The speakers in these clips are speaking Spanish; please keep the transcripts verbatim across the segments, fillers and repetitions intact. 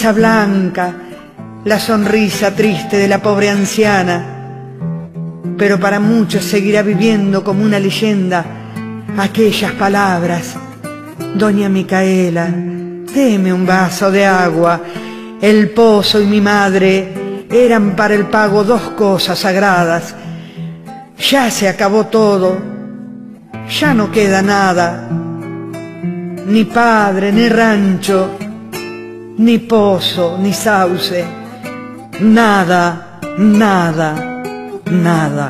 blanca, la sonrisa triste de la pobre anciana, pero para muchos seguirá viviendo como una leyenda aquellas palabras: Doña Micaela, deme un vaso de agua. El pozo y mi madre eran para el pago dos cosas sagradas. Ya se acabó todo, ya no queda nada, ni padre, ni rancho, ni pozo, ni sauce, nada, nada, nada.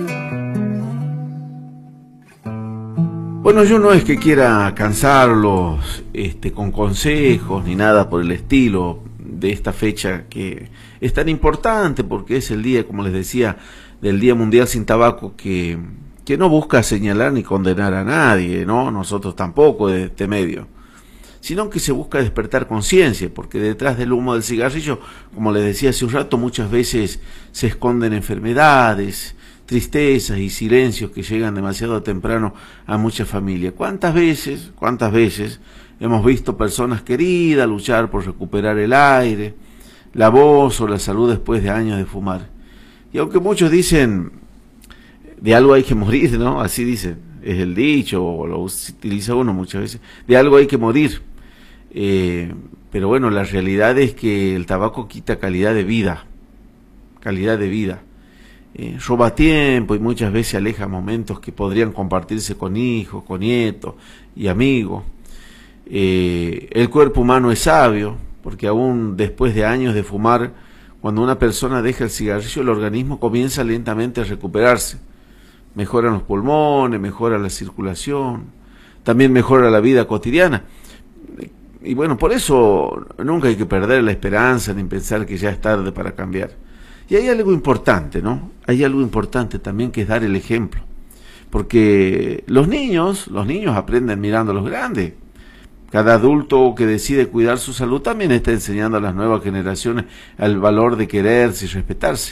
Bueno, yo no es que quiera cansarlos este, con consejos ni nada por el estilo de esta fecha que es tan importante, porque es el día, como les decía, del Día Mundial Sin Tabaco, que, que no busca señalar ni condenar a nadie, ¿no? Nosotros tampoco de este medio, sino que se busca despertar conciencia, porque detrás del humo del cigarrillo, como les decía hace un rato, muchas veces se esconden enfermedades, tristezas y silencios que llegan demasiado temprano a muchas familias. ¿Cuántas veces, cuántas veces hemos visto personas queridas luchar por recuperar el aire, la voz o la salud después de años de fumar? Y aunque muchos dicen, de algo hay que morir, ¿no? Así dicen, es el dicho, o lo utiliza uno muchas veces, de algo hay que morir. Eh, pero bueno, la realidad es que el tabaco quita calidad de vida, calidad de vida. Eh, roba tiempo y muchas veces aleja momentos que podrían compartirse con hijos, con nietos y amigos. Eh, el cuerpo humano es sabio, porque aún después de años de fumar, cuando una persona deja el cigarrillo, el organismo comienza lentamente a recuperarse. Mejoran los pulmones, mejora la circulación, también mejora la vida cotidiana. Y bueno, por eso nunca hay que perder la esperanza ni pensar que ya es tarde para cambiar. Y hay algo importante, ¿no? Hay algo importante también, que es dar el ejemplo. Porque los niños, los niños aprenden mirando a los grandes. Cada adulto que decide cuidar su salud también está enseñando a las nuevas generaciones el valor de quererse y respetarse.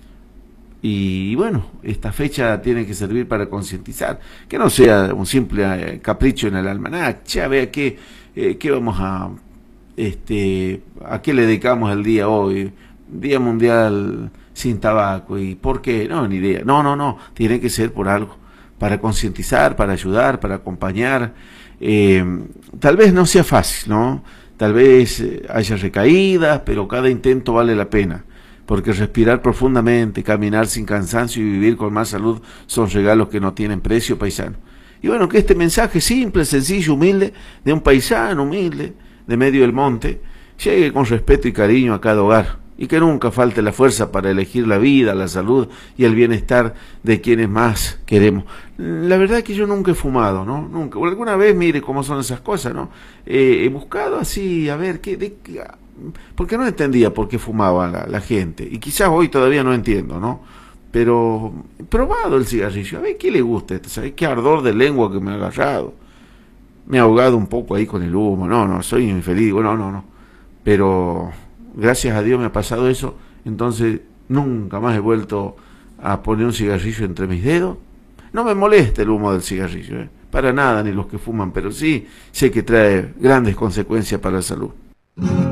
Y bueno, esta fecha tiene que servir para concientizar, que no sea un simple capricho en el almanaque. Ya vea qué, eh, qué vamos a, este, a qué le dedicamos el día hoy, Día Mundial Sin Tabaco, y por qué, no, ni idea. No, no, no, tiene que ser por algo, para concientizar, para ayudar, para acompañar. Eh, tal vez no sea fácil, ¿no? Tal vez haya recaídas, pero cada intento vale la pena, porque respirar profundamente, caminar sin cansancio y vivir con más salud son regalos que no tienen precio, paisano. Y bueno, que este mensaje simple, sencillo, humilde, de un paisano humilde, de medio del monte, llegue con respeto y cariño a cada hogar, y que nunca falte la fuerza para elegir la vida, la salud y el bienestar de quienes más queremos. La verdad es que yo nunca he fumado, ¿no? Nunca. O alguna vez, mire cómo son esas cosas, ¿no? Eh, he buscado así, a ver, qué, de, porque no entendía por qué fumaba la, la gente, y quizás hoy todavía no entiendo, ¿no? Pero he probado el cigarrillo, a ver qué le gusta esto, ¿sabes? Qué ardor de lengua que me ha agarrado. Me ha ahogado un poco ahí con el humo, no, no, soy infeliz, bueno, no, no. Pero gracias a Dios me ha pasado eso, entonces nunca más he vuelto a poner un cigarrillo entre mis dedos. No me molesta el humo del cigarrillo, ¿eh? Para nada, ni los que fuman, pero sí sé que trae grandes consecuencias para la salud.